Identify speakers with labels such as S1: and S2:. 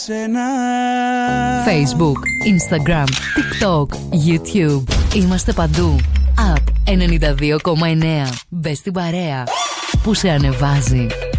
S1: σένα.
S2: Facebook, Instagram, TikTok, YouTube. Είμαστε παντού. App 92,9. Μπες στην παρέα που σε ανεβάζει.